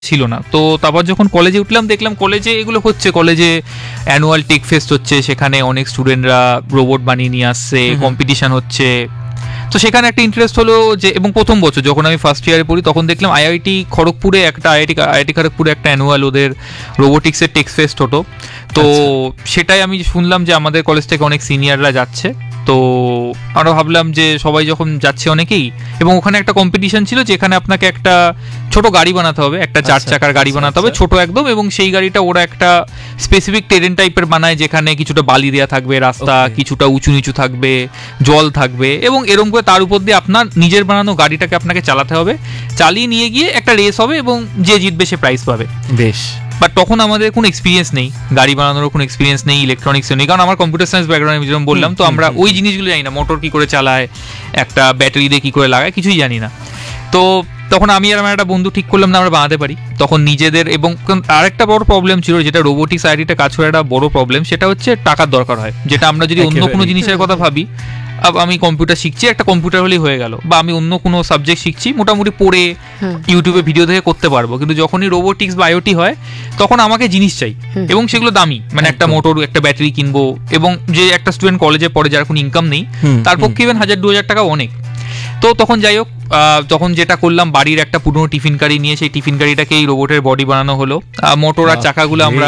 ছিল না। তো তারপর যখন কলেজে উঠলাম দেখলাম কলেজে এগুলো হচ্ছে, কলেজে অ্যানুয়াল টেক ফেস্ট হচ্ছে, সেখানে অনেক স্টুডেন্টরা রোবট বানিয়ে নিয়ে আসছে, কম্পিটিশন হচ্ছে। তো সেখানে একটা ইন্টারেস্ট হলো যে, এবং প্রথম বছর যখন আমি ফার্স্ট ইয়ারে পড়ি তখন দেখলাম আইআইটি খড়গপুরে একটা আইআইটি খড়গপুরে একটা অ্যানুয়াল ওদের রোবোটিক্সের টেক ফেস্ট হতো। তো সেটাই আমি শুনলাম যে আমাদের কলেজ থেকে অনেক সিনিয়ররা যাচ্ছে। তো আমরা ভাবলাম যে সবাই যখন যাচ্ছে অনেকেই, এবং ওখানে একটা কম্পিটিশন ছিল যেখানে আপনাকে একটা ছোট গাড়ি বানাতে হবে, একটা 4 চাকার গাড়ি বানাতে হবে, ছোট একদম, এবং সেই গাড়িটা ওরা একটা স্পেসিফিক টেরেন টাইপের বানায় যেখানে কিছুটা বালি দেওয়া থাকবে, রাস্তা কিছুটা উঁচু নিচু থাকবে, জল থাকবে, এবং এরকম করে তার উপর দিয়ে আপনার নিজের বানানো গাড়িটাকে আপনাকে চালাতে হবে, চালিয়ে নিয়ে গিয়ে একটা রেস হবে এবং যে জিতবে সে প্রাইজ পাবে। বেশ। বাট তখন আমাদের কোনো এক্সপিরিয়েন্স নেই, গাড়ি বানানোর কোনো এক্সপিরিয়েন্স নেই, ইলেকট্রনিক্সও নেই, কারণ আমার কম্পিউটার সায়েন্স ব্যাকগ্রাউন্ড আমি যেরকম বললাম। তো আমরা ওই জিনিসগুলো জানি না, মোটর কি করে চালায়, একটা ব্যাটারি দিয়ে কি করে লাগায়, কিছুই জানি না। তো তখন আমি আর আমার একটা বন্ধু ঠিক করলাম না আমরা বানাতে পারি তখন নিজেদের। এবং আরেকটা বড় প্রবলেম ছিল, যেটা রোবোটিক্স আইডিটা কাজ করে একটা বড় প্রবলেম, সেটা হচ্ছে টাকার দরকার হয়। যেটা আমরা যদি অন্য কোনো জিনিসের কথা ভাবি, আমি কম্পিউটার শিখছি, একটা কম্পিউটার হলেই হয়ে গেল, বা আমি অন্য কোনো সাবজেক্ট শিখছি, মোটামুটি পড়ে ইউটিউবে ভিডিও দেখে করতে পারবো। কিন্তু যখনই রোবোটিক্স বা আইওটি হয় তখন আমাকে জিনিস চাই, এবং সেগুলো দামি, মানে একটা মোটর, একটা ব্যাটারি কিনবো, এবং যে একটা স্টুডেন্ট কলেজে পড়ে যার কোনো ইনকাম নেই তার পক্ষে ইভেন 1000-2000 টাকা অনেক। তো তখন যাই হোক, তখন যেটা করলাম, বাড়ির একটা পুরনো টিফিন গাড়ি নিয়ে সেই টিফিন গাড়িটাকে এই রোবটের বডি বানানো হলো। মোটর আর চাকাগুলো আমরা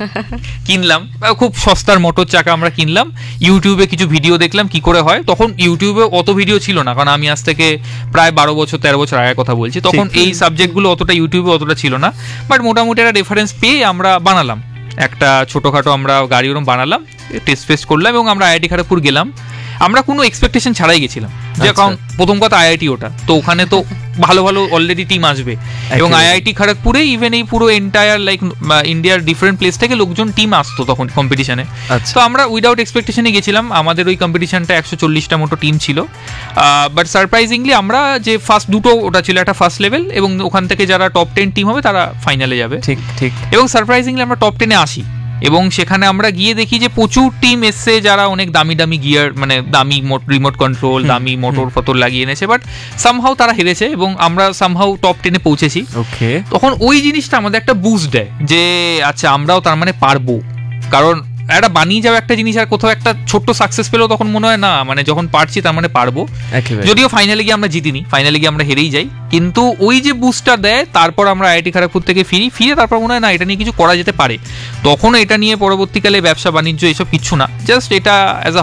কিনলাম, খুব সস্তার মোটর চাকা আমরা কিনলাম, ইউটিউবে কিছু ভিডিও দেখলাম কি করে হয়। তখন ইউটিউবে অত ভিডিও ছিল না, কারণ আমি আজ থেকে প্রায় 12-13 বছর আগের কথা বলছি। তখন এই সাবজেক্টগুলো অতটা ইউটিউবে অতটা ছিল না, বাট মোটামুটি একটা রেফারেন্স পেয়ে আমরা বানালাম একটা ছোটোখাটো, আমরা গাড়ি ওরম বানালাম, টেস্ট ফেস্ট করলাম, এবং আমরা আইআইটি খড়গপুর গেলাম। আমরা কোনো এক্সপেকটেশন ছাড়াই গেছিলাম, যে কারণ প্রথম কথা আইআইটি ওটা, তো ওখানে তো ভালো ভালো অলরেডি টিম আসবে, এবং আইআইটি খড়গপুরে ইভেন এই পুরো এন্টায়ার লাইক ইন্ডিয়ার ডিফারেন্ট প্লেস থেকে লোকজন টিম আসতো তখন কম্পিটিশনে। তো আমরা উইদাউট এক্সপেকটেশনে গেছিলাম, আমাদের ওই কম্পিটিশনটা 140টা মতো টিম ছিল। বাট সারপ্রাইজিংলি আমরা যে ফার্স্ট দুটো, ওটা ছিল একটা ফার্স্ট লেভেল, এবং ওখান থেকে যারা টপ 10 টিম হবে তারা ফাইনালে যাবে। ঠিক ঠিক। এবং সারপ্রাইজিংলি আমরা টপ 10-এ আসি, এবং সেখানে আমরা গিয়ে দেখি যে প্রচুর টিম এসছে যারা অনেক দামি দামি গিয়ার, মানে দামি রিমোট কন্ট্রোল, দামি মোটর ফটোর লাগিয়ে এনেছে, বাট সামহাউ তারা হেরেছে, এবং আমরা সামহাউ টপ 10-এ পৌঁছেছি। তখন ওই জিনিসটা আমাদের একটা বুস্ট দেয় যে আচ্ছা আমরাও তার মানে পারবো, কারণ একটা বানিয়ে যাওয়া একটা জিনিস আর কোথাও একটা ছোট্ট সাকসেস পেলেও তখন মনে হয় না, মানে যখন পারছি তার মানে পারবো। যদিও ফাইনালে গিয়ে আমরা জিতিনি, ফাইনালে গিয়ে আমরা হেরেই যাই, কিন্তু ওই যে বুস্টটা দেয়, তারপর আমরা আইআইটি খড়গপুর থেকে ফিরে তারপর মনে হয় না এটা নিয়ে কিছু করা যেতে পারে। তখন এটা নিয়ে পরবর্তীকালে ব্যবসা বাণিজ্য এসব কিচ্ছু না, জাস্ট এটা অ্যাজ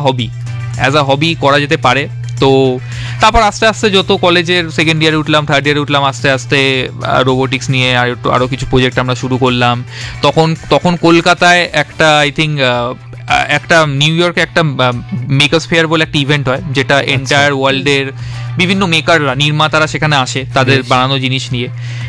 আ হবি করা যেতে পারে। তো তারপর আস্তে আস্তে যত কলেজের সেকেন্ড ইয়ারে উঠলাম, থার্ড ইয়ারে উঠলাম, আস্তে আস্তে রোবোটিক্স নিয়ে আরও কিছু প্রজেক্ট আমরা শুরু করলাম। তখন কলকাতায় একটা আই থিঙ্ক একটা নিউ ইয়র্কে একটা মেকার্স ফেয়ার বলে একটা ইভেন্ট হয়, যেটা এন্টায়ার ওয়ার্ল্ডের বিভিন্ন মেকাররা, নির্মাতারা সেখানে আসে তাদের বানানো জিনিস নিয়ে।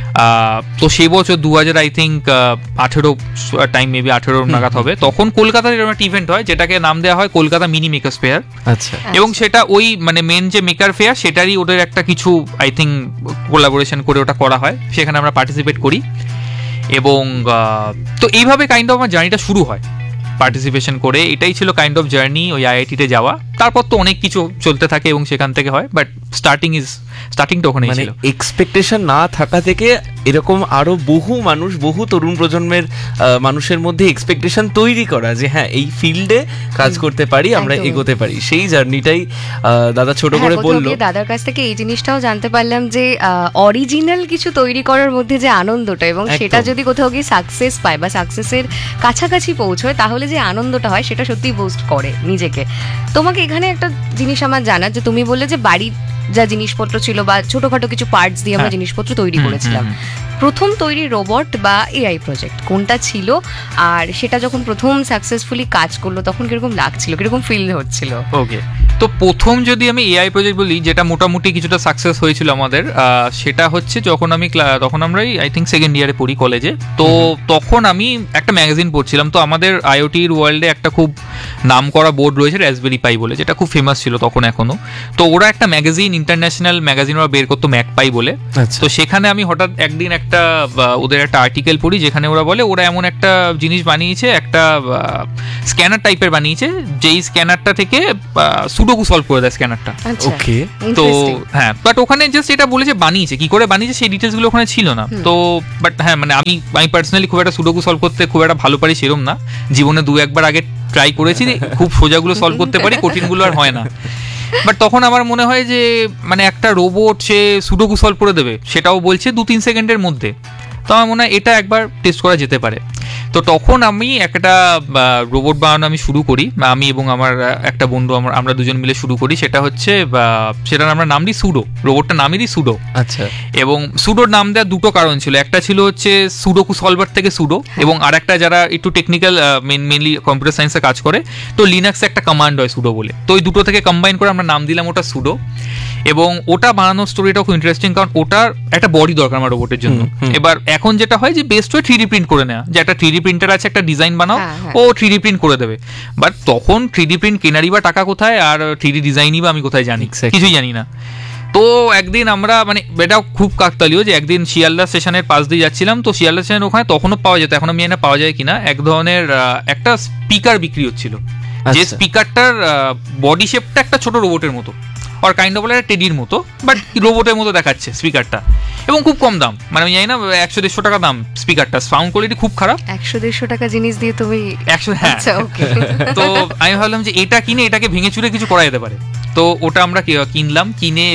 তো সেই বছর 2000 আই থিঙ্ক 18 টাইম, মেবি 18 নাগাদ হবে, তখন কলকাতার এরকম একটা ইভেন্ট হয় যেটাকে নাম দেওয়া হয় কলকাতা মিনি মেকার্স ফেয়ার। আচ্ছা। এবং সেটা ওই মানে মেন যে মেকার ফেয়ার সেটারই ওদের একটা কিছু আই থিঙ্ক কোলাবোরেশন করে ওটা করা হয়, সেখানে আমরা পার্টিসিপেট করি। এবং তো এইভাবে কাইন্ড অফ আমার জার্নিটা শুরু হয় পার্টিসিপেশন করে। এটাই ছিল কাইন্ড অফ জার্নি ওই আইআইটিতে যাওয়া। তারপর তো অনেক কিছু চলতে থাকে এবং সেখান থেকে হয়, বাট স্টার্টিংটা ওখানেই ছিল। এক্সপেকটেশন না থাকা থেকে এরকম আরো বহু তরুণ প্রজন্মের মানুষের মধ্যে এক্সপেকটেশন তৈরি করা যে হ্যাঁ এই ফিল্ডে কাজ করতে পারি, আমরা এগোতে পারি, সেই জার্নিটাই দাদা ছোট করে বললো। দাদার কাছ থেকে এই জিনিসটাও জানতে পারলাম যে অরিজিনাল কিছু তৈরি করার মধ্যে যে আনন্দটা, এবং সেটা যদি কোথাও গিয়ে সাকসেস পায় বা সাকসেসের কাছাকাছি পৌঁছয়, তাহলে যে আনন্দটা হয় সেটা সত্যি বুস্ট করে নিজেকে। তোমাকে এখানে একটা জিনিস আমার জানার, যে তুমি বললে যে বাড়ির যা জিনিসপত্র ছিল বা ছোটখাটো কিছু পার্টস দিয়ে আমরা জিনিসপত্র তৈরি করেছিলাম, প্রথম তৈরি রোবট বা এআই প্রজেক্ট কোনটা ছিল, আর সেটা যখন প্রথম সাকসেসফুলি কাজ করলো তখন কিরকম লাগছিল, কিরকম ফিল হচ্ছিল? ওকে, তো প্রথম যদি আমি এআই প্রজেক্ট বলি, যেটা মোটামুটি কিছুটা সাকসেস হয়েছিল আমাদের, সেটা হচ্ছে যখন আমরা আই থিঙ্ক সেকেন্ড ইয়ারে পড়ি কলেজে। তো তখন আমি একটা ম্যাগাজিন পড়ছিলাম। তো আমাদের আইওটির ওয়ার্ল্ডে একটা খুব নাম করা বোর্ড রয়েছে রাসবেরি পাই বলে, যেটা খুব ফেমাস ছিল তখন এখনো। তো ওরা একটা ম্যাগাজিন, ইন্টারন্যাশনাল ম্যাগাজিন ওরা বের করতো, ম্যাক পাই বলে। তো সেখানে আমি হঠাৎ একদিন একটা একটা ওদের একটা আর্টিকেল পড়ি যেখানে ওরা বলে ওরা এমন একটা জিনিস বানিয়েছে, একটা স্ক্যানার টাইপের বানিয়েছে, যেই স্ক্যানারটা থেকে সুডোকু সলভ করে দেয় স্ক্যানারটা। ওকে, তো হ্যাঁ, বাট ওখানে জাস্ট এটা বলেছে বানিয়েছে, কি করে বানিয়েছে সেই ডিটেলস গুলো ওখানে ছিল না। তো বাট হ্যাঁ, মানে আমি পার্সোনালি খুব একটা সুডোকু সলভ করতে খুব একটা ভালো পারি সেরকম না, জীবনে 2-1 আগে ট্রাই করেছি, খুব সোজাগুলো সলভ করতে পারি, কঠিনগুলো আর হয় না। বাট তখন আমার মনে হয় যে মানে একটা রোবট সে সুডোকু সলভ করে দেবে, সেটাও বলছে 2-3 সেকেন্ডের মধ্যে, তো আমার মনে হয় এটা একবার টেস্ট করা যেতে পারে। তো তখন আমি একটা রোবট বানানো আমি শুরু করি, আমি এবং আমার একটা বন্ধু, আমরা দুজন মিলে শুরু করি। সেটা হচ্ছে সেটার আমরা নাম দিই সুডো, রোবটটার নামই দিই সুডো। আচ্ছা। এবং সুডোর নাম দেওয়ার দুটো কারণ ছিল, একটা ছিল হচ্ছে সুডোকু সলভার থেকে সুডো, এবং আর একটা যারা একটু টেকনিক্যাল মেনলি কম্পিউটার সায়েন্সে কাজ করে, তো লিনাক্সে একটা কমান্ড হয় সুডো বলে, তো ওই দুটো থেকে কম্বাইন করে আমরা নাম দিলাম ওটা সুডো। এবং ওটা বানানোর স্টোরিটা খুব ইন্টারেস্টিং, কারণ ওটার একটা বডি দরকার আমার রোবটের জন্য। এবার এখন যেটা হয় যে বেস্ট হয় 3D প্রিন্ট করে নেওয়া, যে একটা 3D প্রিন্টার আছে, একটা ডিজাইন বানাও, ও 3D প্রিন্ট করে দেবে। বাট তখন 3D প্রিন্ট কেনারই বা টাকা কোথায়, আর 3D ডিজাইনই বা আমি কোথায় জানি, কিছুই জানি না। তো একদিন আমরা মানে এটাও খুব কাকতালীয় যে একদিন শিয়ালদা স্টেশনের পাশ দিয়ে যাচ্ছিলাম, তো শিয়ালদা স্টেশনের ওখানে তখনও পাওয়া যেত, এখন আমি জানি না পাওয়া যায় কিনা, এক ধরনের একটা স্পিকার বিক্রি হচ্ছিল, যে স্পিকারটার বডি শেপটা একটা ছোট রোবটের মতো, আর কাইন্ড অফ বলে টেডির মতো, বাট রোবটের মতো দেখাচ্ছে স্পিকারটা, এবং খুব কম দাম, মানে আমি জানি না 100-150 টাকা দাম স্পিকারটা, সাউন্ড কোয়ালিটি খুব খারাপ। 100-150 টাকা জিনিস দিয়ে তুমি 100, হ্যাঁ। তো আমি ভাবলাম যে এটা কিনে এটাকে ভেঙে চুরে কিছু করা যেতে পারে, তো ওটা আমরা কিনলাম,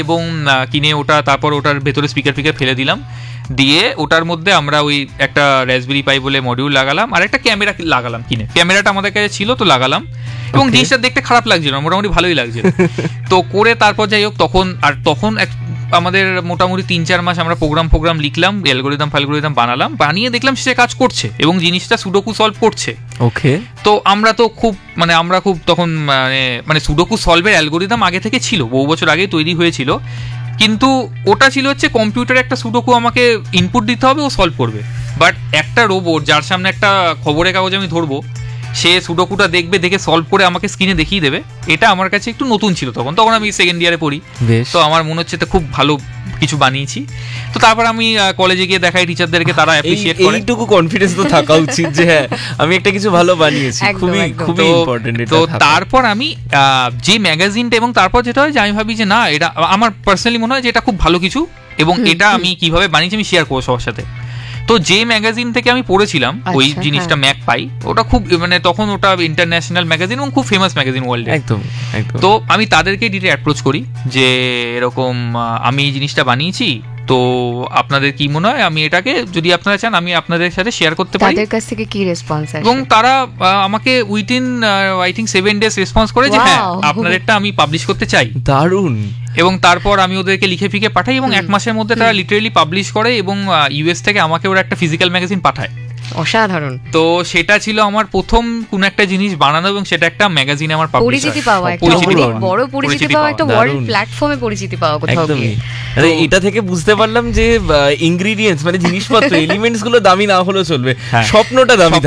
কিনে ওটা তারপর ওটার ভেতরে স্পিকার ফেলে দিলাম, দিয়ে ওটার মধ্যে আমরা ওই একটা রাসবেরি পাই বলে মডিউল লাগালাম, আর একটা ক্যামেরা লাগালাম কিনে, ক্যামেরাটা আমাদের কাছে ছিল তো লাগালাম, এবং জিনিসটা দেখতে খারাপ লাগছিল না, মোটামুটি ভালোই লাগছিল। তো করে তারপর যাই হোক, তখন আমাদের মোটামুটি 3-4 মাস আমরা প্রোগ্রাম লিখলাম, অ্যালগরিদম বানালাম, বানিয়ে দেখলাম সে কাজ করছে এবং জিনিসটা সুডোকু সলভ করছে। ওকে। তো আমরা খুব তখন মানে সুডোকু সলভের অ্যালগরিদম আগে থেকে ছিল, বহু বছর আগেই তৈরি হয়েছিল, কিন্তু ওটা ছিল হচ্ছে কম্পিউটারে একটা সুডোকু আমাকে ইনপুট দিতে হবে, ও সলভ করবে। বাট একটা রোবট যার সামনে একটা খবরের কাগজ আমি ধরবো, সে সুডোকুটা দেখে সলভ করে আমাকে স্ক্রিনে দেখিয়ে দেবে, এটা আমার কাছে একটু নতুন ছিল তখন আমি সেকেন্ড ইয়ারে পড়ি। তো আমার মনে হচ্ছে খুব ভালো কিছু বানিয়েছি। তো তারপর আমি কলেজে গিয়ে দেখাই টিচারদেরকে, তারা অ্যাপ্রিশিয়েট করে। এইটুকু কনফিডেন্স তো থাকা উচিত যে হ্যাঁ আমি একটা কিছু ভালো বানিয়েছি, খুবই ইম্পর্টেন্ট এটা। তো তারপর আমি যে ম্যাগাজিনটা, এবং তারপর যেটা হয় যে আমি ভাবি যে না, এটা আমার পার্সোনালি মনে হয় যে এটা খুব ভালো কিছু, এবং এটা আমি কিভাবে বানিয়েছি আমি শেয়ার করবো সবার সাথে। তো যে ম্যাগাজিন থেকে আমি পড়েছিলাম ওই জিনিসটা, ম্যাক পাই, ওটা খুব মানে তখন ওটা ইন্টারন্যাশনাল ম্যাগাজিন এবং খুব ফেমাস ম্যাগাজিন ওয়ার্ল্ডে। একদম। তো আমি তাদেরকে ডিরেক্ট অ্যাপ্রোচ করি যে এরকম আমি এই জিনিসটা বানিয়েছি, তো আপনাদের কি মনে হয় আমি এটাকে, যদি আপনারা চান আমি আপনাদের সাথে শেয়ার করতে পারি। তাদের কাছ থেকে কি রেসপন্স আসে? এবং তারা আমাকে within I think 7 days response করে যে হ্যাঁ আপনাদেরটা আমি পাবলিশ করতে চাই। দারুণ। এবং তারপর আমি ওদেরকে লিখে পাঠাই, এবং 1 মাসের মধ্যে তারা লিটারেলি পাবলিশ করে, এবং ইউএস থেকে আমাকে ওরা একটা ফিজিক্যাল ম্যাগাজিন পাঠায়। অসাধারণ। তো সেটা ছিল আমার প্রথম কোন একটা জিনিস বানানো, এবং সেটা একটা ম্যাগাজিনে আমার পরিচিতি পাওয়া, একটা বড় পরিচিতি পাওয়া, একটা ওয়ার্ল্ড প্ল্যাটফর্মে পরিচিতি পাওয়া কোথাও গিয়ে। এটা থেকে বুঝতে পারলাম যে ইনগ্রেডিয়েন্টস মানে জিনিসপত্র এলিমেন্টস গুলো দামি না হলেও চলবে, স্বপ্নটা দামি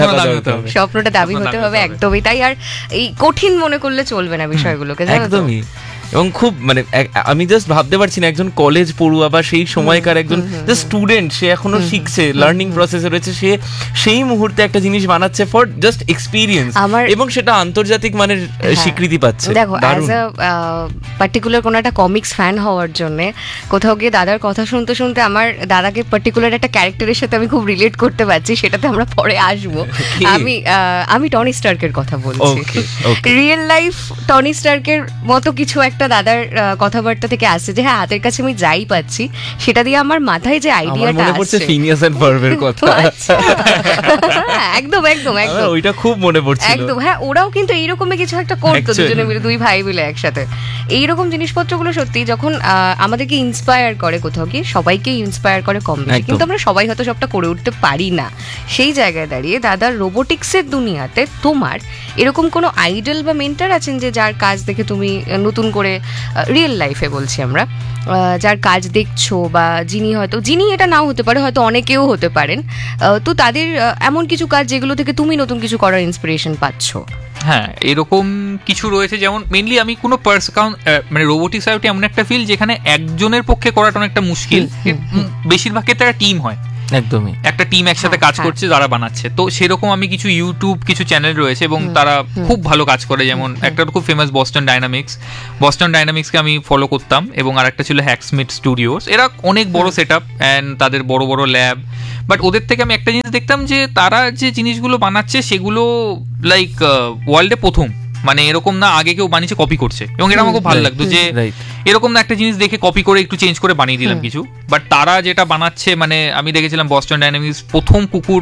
হতে হবে, একদমই তাই। আর এই কঠিন মনে করলে চলবে না বিষয়গুলোকে, একদমই। এবং খুব মানে আমি জাস্ট ভাবতে পারছি না একজন কলেজ পড়ুয়া বা সেই সময়কার একজন স্টুডেন্ট, সে এখনো শিখছে, লার্নিং প্রসেসে রয়েছে, সে সেই মুহূর্তে একটা জিনিস বানাচ্ছে ফর জাস্ট এক্সপিরিয়েন্স, এবং সেটা আন্তর্জাতিক মানের স্বীকৃতি পাচ্ছে। দেখো, অ্যাজ আ পার্টিকুলার কোনো একটা কমিক্স ফ্যান হওয়ার জন্য কোথাও গিয়ে দাদার কথা শুনতে শুনতে আমার দাদাকে পার্টিকুলার একটা ক্যারেক্টারের সাথে আমি খুব রিলেট করতে পারছি, সেটাতে আমরা পরে আসবো। আমি টনি স্টার্কের কথা বলছি। রিয়েল লাইফ টনি স্টার্কের মতো কিছু একটা দাদার কথাবার্তা থেকে আসছে, যে হ্যাঁ হাতের কাছে আমি যাই পাচ্ছি সেটা দিয়ে আমার মাথায় যে আইডিয়াটা আসছে, ফিনিয়াস এন্ড ফার্বের কথা। একদম ওইটা খুব মনে পড়ছিল। একদম, হ্যাঁ, ওরাও কিন্তু এইরকমই কিছু একটা করতো দুজনে মিলে, 2 ভাই মিলে একসাথে। এইরকম জিনিসপত্রগুলো সত্যি যখন আমাদেরকে ইন্সপায়ার করে, কোথাও কি সবাইকে ইন্সপায়ার করে কম বেশি, কিন্তু আমরা সবাই হয়তো সবটা করে উঠতে পারি না। সেই জায়গায় দাঁড়িয়ে দাদার রোবোটিক্সের দুনিয়াতে তোমার এরকম কোনো আইডল বা মেন্টর আছেন যে যার কাজ দেখে তুমি নতুন করে, রিয়েল লাইফে বলছি আমরা, যার কাজ দেখছো, বা যিনি এটা নাও হতে পারে, হয়তো অনেকেও হতে পারেন, তো তাদের এমন কিছু কাজ যেগুলো থেকে তুমি নতুন কিছু করার ইন্সপিরেশন পাচ্ছ? হ্যাঁ, এরকম কিছু রয়েছে। যেমন মেনলি আমি কোনো মানে রোবোটিক্স আইওটি এমন একটা ফিল্ড যেখানে একজনের পক্ষে করাটা অনেকটা মুশকিল, বেশিরভাগ ক্ষেত্রে একটা টিম হয়। একদমই একটা টিম একসাথে কাজ করছে, যারা বানাচ্ছে। তো সেরকম আমি কিছু ইউটিউব কিছু চ্যানেল রয়েছে এবং তারা খুব ভালো কাজ করে, যেমন একটা খুব ফেমাস বস্টন ডাইনামিক্সকে আমি ফলো করতাম, এবং আরেকটা ছিল হ্যাকস্মিথ স্টুডিওস। এরা অনেক বড় সেট আপ অ্যান্ড তাদের বড় বড় ল্যাব, বাট ওদের থেকে আমি একটা জিনিস দেখতাম যে তারা যে জিনিসগুলো বানাচ্ছে সেগুলো লাইক ওয়ার্ল্ডে প্রথম, মানে এরকম না আগে কেউ বানিয়েছে কপি করছে, এবং এটা আমার খুব ভালো লাগতো যে এরকম না একটা জিনিস দেখে কপি করে একটু চেঞ্জ করে বানিয়ে দিলাম কিছু, বাট তারা যেটা বানাচ্ছে, মানে আমি দেখেছিলাম বস্টন ডাইনামিক্স প্রথম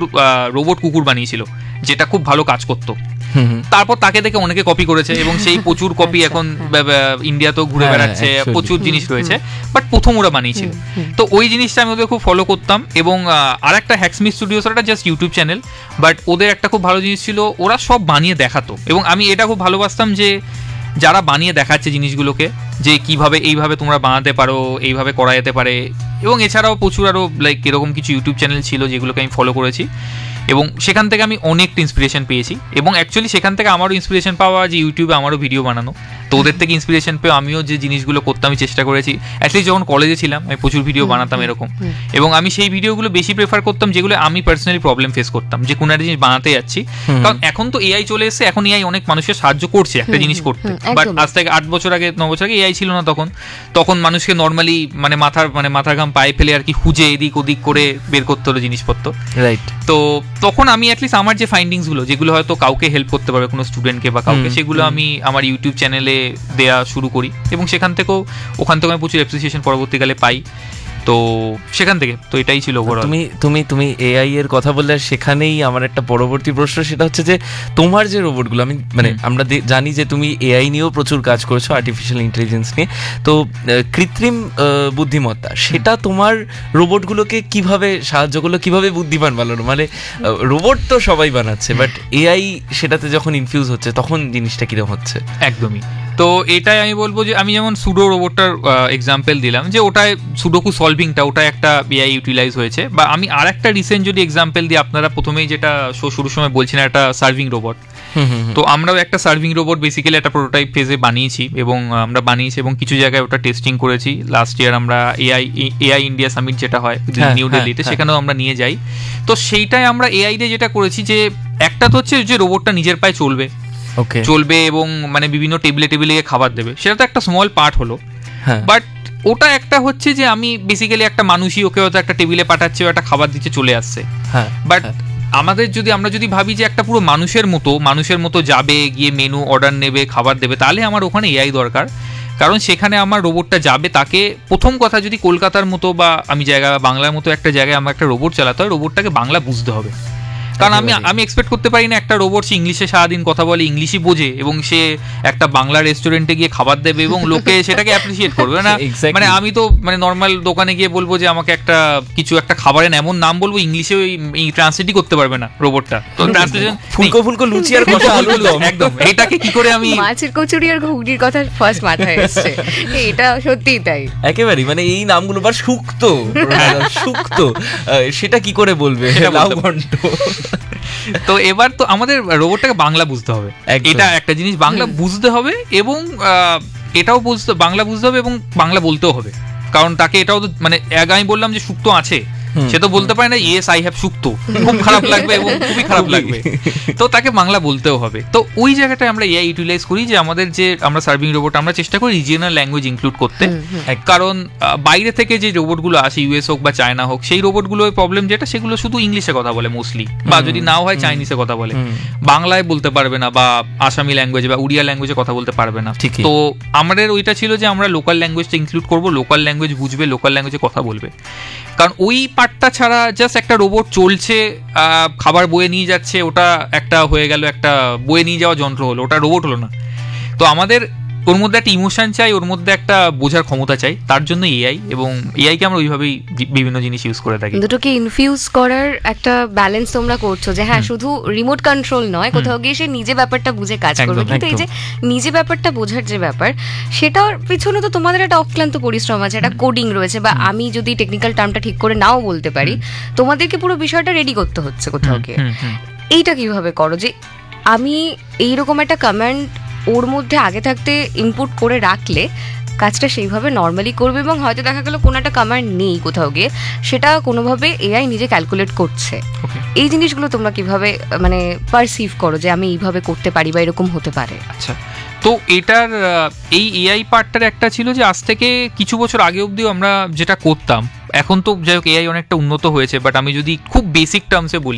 রোবট কুকুর বানিয়েছিল, যেটা খুব ভালো কাজ করতো। তারপর তাকে দেখে অনেকে কপি করেছে, এবং সেই প্রচুর কপি এখন ইন্ডিয়াতেও ঘুরে বেড়াচ্ছে, প্রচুর জিনিস রয়েছে, বাট প্রথম ওরা বানিয়েছিল। তো ওই জিনিসটা আমি ওদের খুব ফলো করতাম। এবং আর একটা হ্যাকস্মিথ স্টুডিওস, ওটা জাস্ট ইউটিউব চ্যানেল, বাট ওদের একটা খুব ভালো জিনিস ছিল, ওরা সব বানিয়ে দেখাতো, এবং আমি এটা খুব ভালোবাসতাম যে যারা বানিয়ে দেখাচ্ছে জিনিসগুলোকে, যে কিভাবে এইভাবে তোমরা বানাতে পারো, এইভাবে করা যেতে পারে। এবং এছাড়াও প্রচুর আরও লাইক এরকম কিছু ইউটিউব চ্যানেল ছিল যেগুলোকে আমি ফলো করেছি, এবং সেখান থেকে আমি অনেকটা ইন্সপিরেশন পেয়েছি। এবং অ্যাকচুয়ালি সেখান থেকে আমারও ইন্সপিরেশন পাওয়া যে ইউটিউবে আমারও ভিডিও বানানো, তো ওদের থেকে ইন্সপিরেশন পেয়ে আমিও যে জিনিসগুলো করতে আমি চেষ্টা করেছি। অ্যাটলিস্ট যখন কলেজে ছিলাম আমি প্রচুর ভিডিও বানাতাম এরকম, এবং আমি সেই ভিডিওগুলো বেশি প্রেফার করতাম যেগুলো আমি পার্সোনালি প্রবলেম ফেস করতাম, যে কোনো একটা জিনিস বানাতে যাচ্ছি। কারণ এখন তো এআই চলে এসেছে, এখন এআই অনেক মানুষের সাহায্য করছে একটা জিনিস করতে, বাট আজ থেকে 8 বছর আগে 9 বছর আগে এআই ছিল না। তখন মানুষকে নর্মালি মানে মাথার ঘাম পায়ে ফেলে আর কি খুঁজে এদিক ওদিক করে বের করতে হলো জিনিসপত্র, রাইট। তো তখন আমি অ্যাটলিস্ট আমার যে ফাইন্ডিংস গুলো, যেগুলো হয়তো কাউকে হেল্প করতে পারবে, কোনো স্টুডেন্টকে বা কাউকে, সেগুলো আমি আমার ইউটিউব চ্যানেলে দেয়া শুরু করি, এবং ওখান থেকেও আমি প্রচুর অ্যাপ্রিসিয়েশন পরবর্তীকালে পাই। তো সেখান থেকে তো এটাই ছিল ওভারঅল। তুমি এআই এর কথা বললে, সেখানেই আমার একটা পরবর্তী প্রশ্ন, সেটা হচ্ছে যে তোমার যে রোবটগুলো, আমি মানে আমরা জানি যে তুমি এআই নিয়েও প্রচুর কাজ করছো, আর্টিফিশিয়াল ইন্টেলিজেন্স নিয়ে, তো কৃত্রিম বুদ্ধিমত্তা, সেটা তোমার রোবটগুলোকে কিভাবে সাহায্য করলো, কিভাবে বুদ্ধিমান বানানো? মানে রোবট তো সবাই বানাচ্ছে, বাট এআই সেটাতে যখন ইনফিউজ হচ্ছে তখন জিনিসটা কিরকম হচ্ছে? একদমই। তো এটাই আমি বলবো যে আমি যেমন সুডো রোবটটার এক্সাম্পল দিলাম, যে ওটায় সুডোকু সলভিংটা ওটা একটা এআই ইউটিলাইজ হয়েছে। বা আমি আর একটা রিসেন্ট যদি এক্সাম্পল দিই, আপনারা প্রথমেই যেটা শুরুর সময় বলছিলেন একটা সার্ভিং রোবট, তো আমরাও একটা সার্ভিং রোবট বেসিক্যালি একটা প্রোটোটাইপ ফেজে বানিয়েছি, এবং আমরা বানিয়েছি এবং কিছু জায়গায় ওটা টেস্টিং করেছি। লাস্ট ইয়ার আমরা এআই ইন্ডিয়া সামিট যেটা হয় নিউ দিল্লিতে, সেখানেও আমরা নিয়ে যাই। তো সেইটাই আমরা এআই দিয়ে যেটা করেছি, যে একটা তো হচ্ছে যে রোবটটা নিজের পায়ে চলবে এবং মানে বিভিন্ন টেবিলে খাবার দেবে, সেটা তো একটা স্মল পার্ট হলো। বাট ওটা একটা হচ্ছে যে আমি বেসিক্যালি একটা মানুষই ওকে হয়তো একটা টেবিলে পাঠাচ্ছে, একটা খাবার দিচ্ছে, চলে আসছে। বাট আমরা যদি ভাবি যে একটা পুরো মানুষের মতো যাবে, গিয়ে মেনু অর্ডার নেবে, খাবার দেবে, তাহলে আমার ওখানে এআই দরকার। কারণ সেখানে আমার রোবটটা যাবে, তাকে প্রথম কথা যদি কলকাতার মতো বা বাংলার মতো একটা জায়গায় আমার একটা রোবট চালাতে হয়, রোবটটাকে বাংলা বুঝতে হবে। কারণ আমি এক্সপেক্ট করতে পারি না একটা রোবট সে ইংলিশে সারাদিন কথা বলে, ইংলিশই বোঝে, এবং সে একটা বাংলা রেস্টুরেন্টে গিয়ে খাবার দেবে এবং লোকে সেটাকে অ্যাপ্রিসিয়েট করবে না। মানে আমি তো মানে নর্মাল দোকানে গিয়ে বলবো যে আমাকে একটা খাবারের এমন নাম বলবো, ইংলিশে ট্রান্সলেটই করতে পারবে না রোবটটা। তো ট্রান্সলেশন ফুলকো লুচি আর কষা আলুর দম, একদম এটাকে কি করে আমি মাছের কচুরি আর ঘুগনির কথা ফার্স্ট মাথায় এসেছে, এটা সত্যিই তাই একেবারে। মানে এই নামগুলো বা শুক্তো সেটা কি করে বলবে? তো এবার তো আমাদের রোবটটাকে বাংলা বুঝতে হবে, এটা একটা জিনিস, বাংলা বুঝতে হবে, এবং এটাও বাংলা বুঝতে হবে এবং বাংলা বলতেও হবে। কারণ তাকে এটাও তো মানে আমি বললাম যে শুক্তো আছে, সে তো বলতে পারে না ইয়েস আই হ্যাভ শুক্তো, খুব খারাপ লাগবে এবং খুবই খারাপ লাগবে। তো তাকে বাংলা বলতেও হবে। তো ওই জায়গাটায় আমরা এআই ইউটিলাইজ করি, যে আমরা সার্ভিং রোবট আমরা চেষ্টা করি রিজিওনাল ল্যাঙ্গুয়েজ ইনক্লুড করতে। কারণ বাইরে থেকে যে রোবটগুলো আসে, ইউএস হোক বা চায়না হোক, সেই রোবটগুলোর প্রবলেম যেটা, সেগুলো শুধু ইংলিশে কথা বলে মোস্টলি, বা যদি নাও হয় চাইনিজে কথা বলে, বাংলায় বলতে পারবে না, বা আসামি ল্যাঙ্গুয়েজ বা উড়িয়া ল্যাঙ্গুয়েজে কথা বলতে পারবে না। তো আমাদের ওইটা ছিল যে আমরা লোকাল ল্যাঙ্গুয়েজটা ইনক্লুড করবো, লোকাল ল্যাঙ্গুয়েজ বুঝবে, লোকাল ল্যাঙ্গুয়েজে কথা বলবে। কারণ ওই পার্টটা ছাড়া জাস্ট একটা রোবট চলছে, খাবার বয়ে নিয়ে যাচ্ছে, ওটা একটা হয়ে গেল, একটা বয়ে নিয়ে যাওয়া যন্ত্র হলো, ওটা রোবট হলো না। তো আমাদের ওর মধ্যে একটা ইমোশন চাই, ওর মধ্যে একটা বোঝার ক্ষমতা চাই, তার জন্য এআই, এবং এআইকে আমরা ওইভাবেই বিভিন্ন জিনিস ইউজ করে থাকি। দুটোকে ইনফিউজ করার একটা ব্যালেন্স তোমরা করছো, যে হ্যাঁ শুধু রিমোট কন্ট্রোল নয়, কোথাও গিয়ে সে নিজে ব্যাপারটা বুঝে কাজ করবে, কিন্তু এই যে নিজে ব্যাপারটা বোঝার যে ব্যাপার, সেটার পিছনে তো তোমাদের একটা অক্লান্ত পরিশ্রম আছে, একটা কোডিং রয়েছে, বা আমি যদি টেকনিক্যাল টার্মটা ঠিক করে নাও বলতে পারি, তোমাদেরকে পুরো বিষয়টা রেডি করতে হচ্ছে কোথাও গিয়ে। এইটা কিভাবে করো যে আমি এইরকম একটা কমান্ড ওর মধ্যে আগে থাকতে ইনপুট করে রাখলে কাজটা সেইভাবে নর্মালি করবে, এবং হয়তো দেখা গেলো কোনো একটা কামার নেই কোথাও গিয়ে, সেটা কোনোভাবে এআই নিজে ক্যালকুলেট করছে। Okay. এই জিনিসগুলো তোমরা কিভাবে মানে পারসিভ করো যে আমি এইভাবে করতে পারি বা এরকম হতে পারে? আচ্ছা, তো এটার এই এআই পার্টটার একটা ছিল যে আজ থেকে কিছু বছর আগে অবধিও আমরা যেটা করতাম, এখন তো যাই হোক এআই অনেকটা উন্নত হয়েছে, বাট আমি যদি খুব বেসিক টার্মসে বলি